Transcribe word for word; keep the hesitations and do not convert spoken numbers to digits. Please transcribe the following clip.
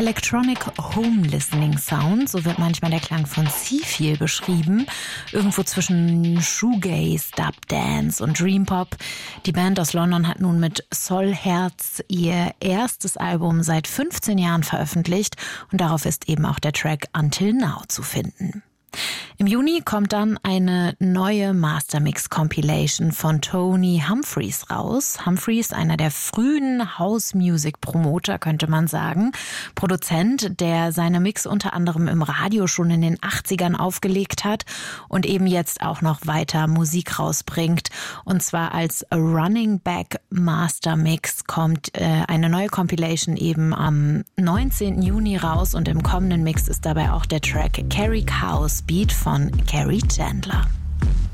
Electronic Home Listening Sound, so wird manchmal der Klang von Seafield beschrieben. Irgendwo zwischen Shoegaze, Dub Dance und Dream Pop. Die Band aus London hat nun mit Solherz ihr erstes Album seit fünfzehn Jahren veröffentlicht und darauf ist eben auch der Track Until Now zu finden. Im Juni kommt dann eine neue Mastermix-Compilation von Tony Humphries raus. Humphries, einer der frühen House-Music-Promoter, könnte man sagen. Produzent, der seine Mix unter anderem im Radio schon in den achtzigern aufgelegt hat und eben jetzt auch noch weiter Musik rausbringt. Und zwar als Running Back Mastermix kommt äh, eine neue Compilation eben am neunzehnten Juni raus und im kommenden Mix ist dabei auch der Track Carrie Cows Beat von Carrie Chandler.